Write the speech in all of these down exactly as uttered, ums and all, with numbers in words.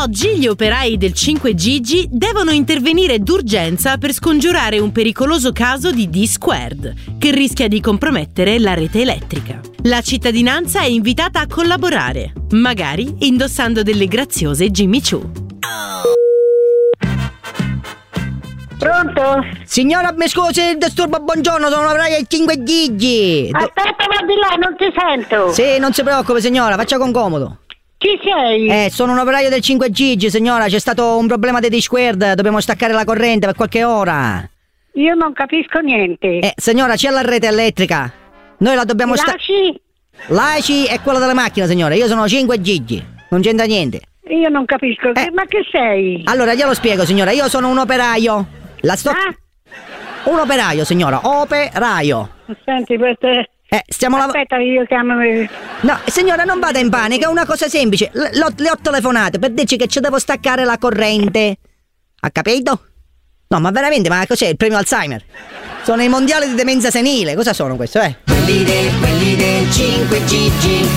Oggi gli operai del cinque Gigi devono intervenire d'urgenza per scongiurare un pericoloso caso di D-Squared che rischia di compromettere la rete elettrica. La cittadinanza è invitata a collaborare, magari indossando delle graziose Jimmy Choo. Pronto? Signora, mi scusi il disturbo, buongiorno, sono l'operaio del cinque Gigi. Aspetta, va di là, non ti sento. Sì, non si preoccupi signora, faccia con comodo. Chi sei? Eh, sono un operaio del cinque Gigi, signora, c'è stato un problema di D-Squared, dobbiamo staccare la corrente per qualche ora. Io non capisco niente. Eh, signora, c'è la rete elettrica. Noi la dobbiamo staccare. Lasci? L'A C I è quella della macchina, signora, io sono cinque Gigi, non c'entra niente. Io non capisco, Eh. ma che sei? Allora, glielo spiego, signora, io sono un operaio. La sto... Ah? Un operaio, signora, operaio. Senti, queste... Eh, stiamo lavorando... Aspetta, io chiamo... No, signora, non vada in panico, è una cosa semplice. L- l'ho- le ho telefonato per dirci che ci devo staccare la corrente. Ha capito? No, ma veramente, ma cos'è? Il premio Alzheimer? Sono i mondiali di demenza senile, cosa sono questo, eh? Quelli del, quelli del cinque Gigi.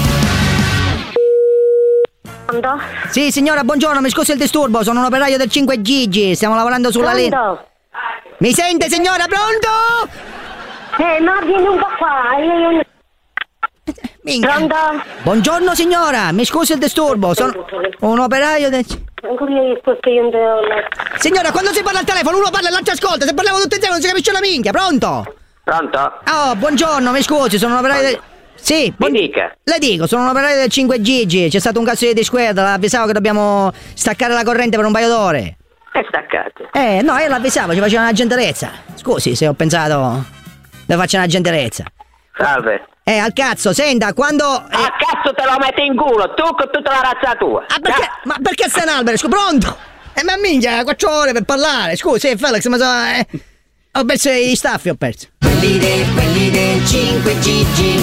Pronto? Sì, signora, buongiorno, mi scusi il disturbo, sono un operaio del cinque Gigi, stiamo lavorando sulla linea. Pronto? Mi sente, signora, pronto? Eh, no, vieni un po' qua. Io, io... Minchia. Pronto? Buongiorno, signora, mi scusi il disturbo, sono un operaio del... Ancora io perché io non devo... Signora, quando si parla al telefono uno parla e l'altro ascolta, se parliamo tutti insieme non si capisce una minchia, pronto? Pronto? Oh, buongiorno, mi scusi, sono un operaio del... Sì, buon... Mi dica. Le dico, sono un operaio del cinque Gigi, c'è stato un caso di D-Squared, l'avvisavo che dobbiamo staccare la corrente per un paio d'ore. È staccato. Eh, no, io l'avvisavo, ci faceva una gentilezza. Scusi se ho pensato... Le faccio una gentilezza. Salve. Eh, al cazzo, senta, quando... eh, A cazzo te lo metti in culo, tu con tutta la razza tua. Ah, perché? Ma perché stai in albero? Scusi, pronto? Eh, ma minchia, quattro ore per parlare. Scusi, eh, Felix, ma so... Eh, ho perso gli staffi, ho perso. Quelli del, quelli del cinque Gigi.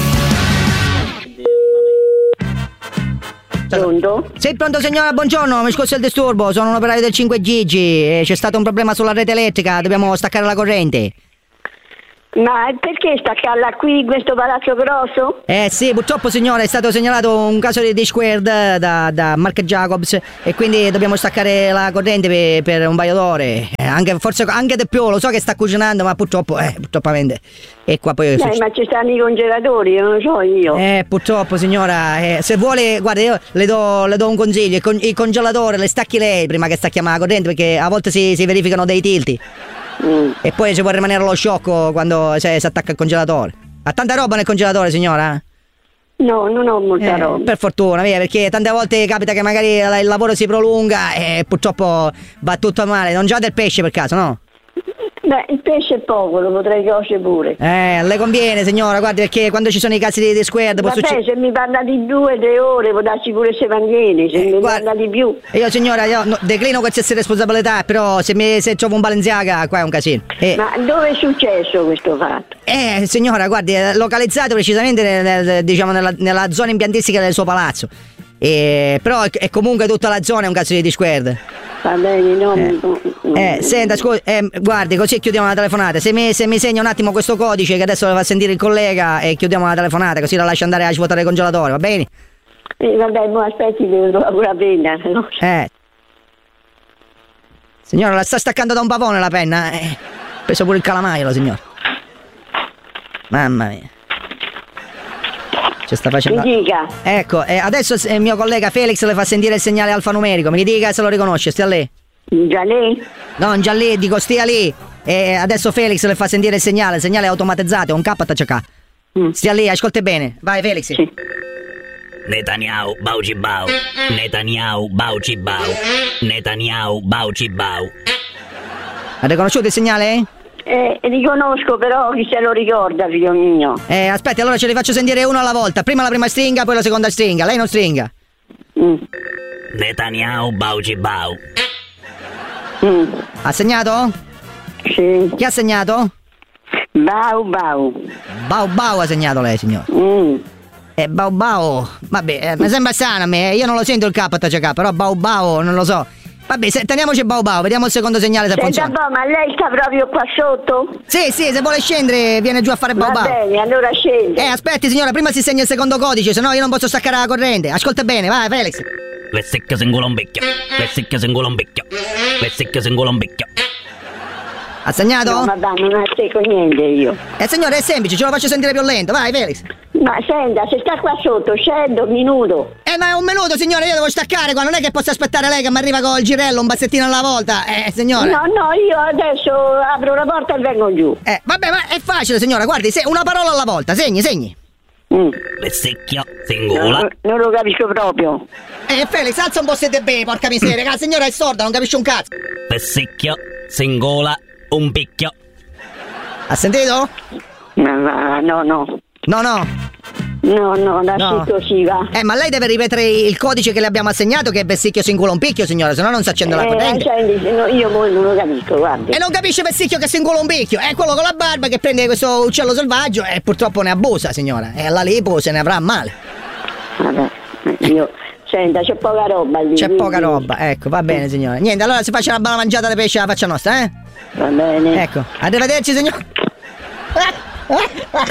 Pronto? Sì, pronto signora, buongiorno, mi scusi il disturbo, sono un operaio del cinque Gigi, eh, c'è stato un problema sulla rete elettrica, dobbiamo staccare la corrente. Ma perché staccarla qui in questo palazzo grosso? Eh sì, purtroppo signora è stato segnalato un caso di D-Squared da, da Mark Jacobs e quindi dobbiamo staccare la corrente per, per un paio d'ore, eh, anche, forse anche di più, lo so che sta cucinando ma purtroppo, eh, purtroppo e qua poi... Dai, ma ci stanno i congelatori, non lo so io. Eh, purtroppo signora, eh, se vuole, guarda, io le do, le do un consiglio, il, con, il congelatore le stacchi lei prima che stacchiamo la corrente perché a volte si, si verificano dei tilti. Mm. E poi ci può rimanere lo sciocco quando cioè, si attacca il congelatore. Ha tanta roba nel congelatore, signora? No, non ho molta Eh, roba. per fortuna, via, perché tante volte capita che magari il lavoro si prolunga e purtroppo va tutto male. Non già del pesce per caso, no? Beh, il pesce è poco, lo potrei cuocere pure. Eh, le conviene, signora, guardi, perché quando ci sono i casi di D-Squared può Vabbè, succedere... se mi parla di due, tre ore, può darci pure se mantiene, se Eh, mi guarda- parla di più. Io signora, io no, declino qualsiasi responsabilità, però se, mi, se trovo un Balenciaga qua è un casino. Eh, Ma dove è successo questo fatto? eh, signora, guardi, è localizzato precisamente nel- nel- diciamo, nella, nella zona impiantistica del suo palazzo. Eh, però è, è comunque tutta la zona è un caso di D-Squared. Va bene, no, Eh. no, no. Eh, senta, scusi, eh, guardi, così chiudiamo la telefonata. Se mi, se mi segna un attimo questo codice che adesso lo fa sentire il collega e chiudiamo la telefonata, così la lascia andare a svuotare il congelatore, va bene? Eh, vabbè, mo aspetti, devo trovare pure la penna. No? Eh. Signora, la sta staccando da un pavone la penna? Eh. Ho preso pure il calamaio, la signora. Mamma mia. Ci sta facendo... Mi dica. Ecco, eh, adesso il mio collega Felix le fa sentire il segnale alfanumerico. Mi dica se lo riconosce, stia lì. Già lei? No, già lì, dico stia lì. E adesso Felix le fa sentire il segnale, il segnale è automatizzato, è un K T C K. Mm. Stia lì, ascolti bene. Vai Felix. Sì. Netanyahu, Bauci Bau. Netanyahu, Bauci Bau. Netanyahu, Bauci Bau. Ha riconosciuto il segnale? Eh, riconosco però chi se lo ricorda, figlio mio. Eh, aspetti, allora ce li faccio sentire uno alla volta. Prima la prima stringa, poi la seconda stringa. Lei non stringa. Mm. Netanyahu, Bauci Bau. Mm. Ha segnato? Sì. Chi ha segnato? Bau bau. Bau Bau ha segnato lei, signore. Mm. Eh, Bau Bau. Vabbè, eh, mi sembra strano a me. eh. Io non lo sento il K T C K, però Bau Bau non lo so. Vabbè, se, teniamoci Bau Bau, vediamo il secondo segnale se Senta funziona. un po', ma lei sta proprio qua sotto? Sì, sì, se vuole scendere viene giù a fare Bau Va Bau. bene, allora scende. Eh, aspetti signora, prima si segna il secondo codice, se no io non posso staccare la corrente. Ascolta bene, vai Felix. Vessicchio singola un vecchio. Vessicchio singola un vecchio. Vessicchio singola un vecchio. Ha segnato? No, ma va, non azzeco niente io. Eh signore, è semplice, ce lo faccio sentire più lento. Vai, Felix. Ma senta, se sta qua sotto, scendo un minuto. Eh, ma è un minuto, signore, io devo staccare qua. Non è che posso aspettare lei che mi arriva col girello, un bassettino alla volta. Eh, signore. No, no, io adesso apro la porta e vengo giù. Eh, vabbè, ma è facile, signora. Guardi, se una parola alla volta. Segni, segni. Mm. Vessicchio singola. No, non lo capisco proprio. Eh, Felix, alza un po' se te be, porca miseria. La signora è sorda, non capisce un cazzo. Vessicchio singola un picchio. Ha sentito? Ma va, no, no. No, no. No, no, lasci No. così, va. Eh, ma lei deve ripetere il codice che le abbiamo assegnato, che è Vessicchio singola un picchio, signora, se no non si accende la Eh, corrente. senti, no, io poi non lo capisco, guardi. E non capisce Vessicchio che singola un picchio. È quello con la barba che prende questo uccello selvaggio e purtroppo ne abusa, signora. E alla lipo se ne avrà male. Vabbè, io... Senta, c'è poca roba lì. C'è quindi- poca roba, ecco, va bene, signora. Niente, allora si faccia una buona mangiata di pesce alla faccia nostra, eh? Va bene. Ecco, arrivederci, signora.